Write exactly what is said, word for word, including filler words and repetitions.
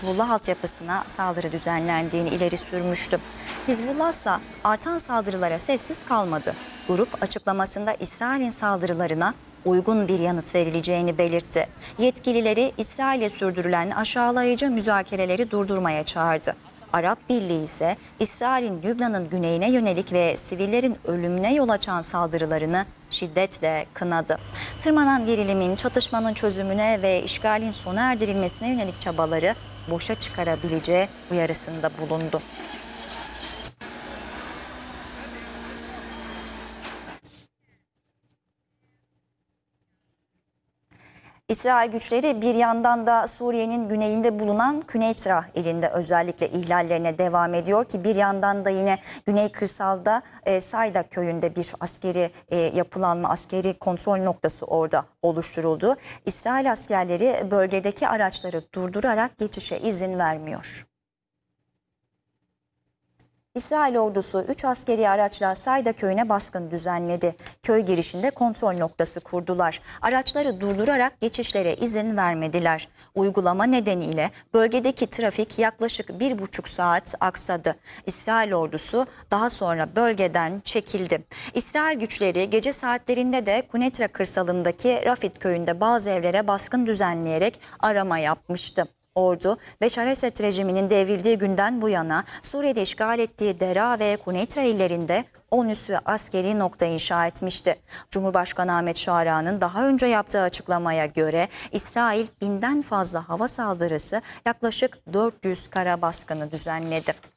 Hizbullah altyapısına saldırı düzenlendiğini ileri sürmüştü. Hizbullah ise artan saldırılara sessiz kalmadı. Grup açıklamasında İsrail'in saldırılarına uygun bir yanıt verileceğini belirtti. Yetkilileri İsrail'e sürdürülen aşağılayıcı müzakereleri durdurmaya çağırdı. Arap Birliği ise İsrail'in Lübnan'ın güneyine yönelik ve sivillerin ölümüne yol açan saldırılarını şiddetle kınadı. Tırmanan gerilimin çatışmanın çözümüne ve işgalin sona erdirilmesine yönelik çabaları boşa çıkarabileceği uyarısında bulundu. İsrail güçleri bir yandan da Suriye'nin güneyinde bulunan Küneitra ilinde özellikle ihlallerine devam ediyor ki bir yandan da yine Güney Kırsal'da e, Sayda köyünde bir askeri e, yapılanma, askeri kontrol noktası orada oluşturuldu. İsrail askerleri bölgedeki araçları durdurarak geçişe izin vermiyor. İsrail ordusu üç askeri araçla Sayda köyüne baskın düzenledi. Köy girişinde kontrol noktası kurdular. Araçları durdurarak geçişlere izin vermediler. Uygulama nedeniyle bölgedeki trafik yaklaşık bir buçuk saat aksadı. İsrail ordusu daha sonra bölgeden çekildi. İsrail güçleri gece saatlerinde de Kunetra kırsalındaki Rafit köyünde bazı evlere baskın düzenleyerek arama yapmıştı. Ordu, Beşar Esed rejiminin devrildiği günden bu yana Suriye'de işgal ettiği Dera ve Kuneitra illerinde on üssü askeri nokta inşa etmişti. Cumhurbaşkanı Ahmet Şara'nın daha önce yaptığı açıklamaya göre İsrail binden fazla hava saldırısı, yaklaşık dört yüz kara baskını düzenledi.